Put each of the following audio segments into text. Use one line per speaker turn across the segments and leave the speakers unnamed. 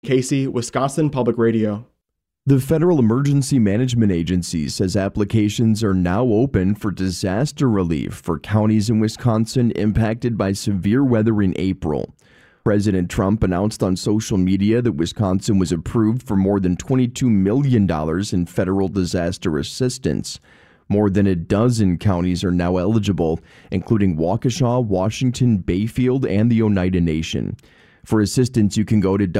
Casey, Wisconsin Public Radio.
The Federal Emergency Management Agency says applications are now open for disaster relief for counties in Wisconsin impacted by severe weather in April. President Trump announced on social media that Wisconsin was approved for more than $22 million in federal disaster assistance. More than a dozen counties are now eligible, including Waukesha, Washington, Bayfield, and the Oneida Nation. For assistance, you can go to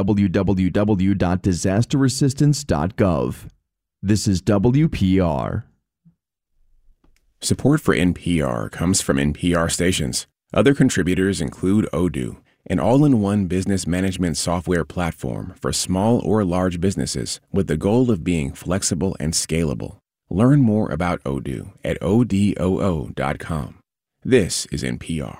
www.disasterassistance.gov. This is WPR.
Support for NPR comes from NPR stations. Other contributors include Odoo, an all-in-one business management software platform for small or large businesses with the goal of being flexible and scalable. Learn more about Odoo at odoo.com. This is NPR.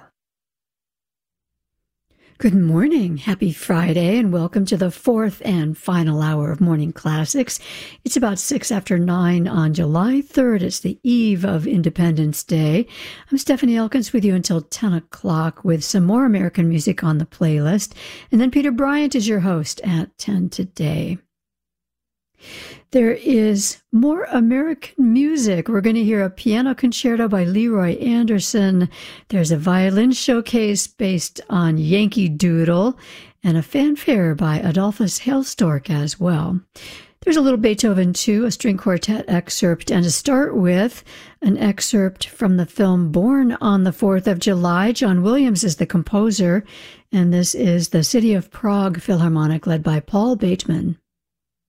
Good morning. Happy Friday, and welcome to the fourth and final hour of Morning Classics. It's about 6 after 9 on July 3rd. It's the eve of Independence Day. I'm Stephanie Elkins with you until 10 o'clock with some more American music on the playlist. And then Peter Bryant is your host at 10 today. There is more American music. We're going to hear a piano concerto by Leroy Anderson. There's a violin showcase based on Yankee Doodle and a fanfare by Adolphus Hailstork as well. There's a little Beethoven too, a string quartet excerpt, and to start with, an excerpt from the film Born on the 4th of July. John Williams is the composer, and this is the City of Prague Philharmonic led by Paul Bateman.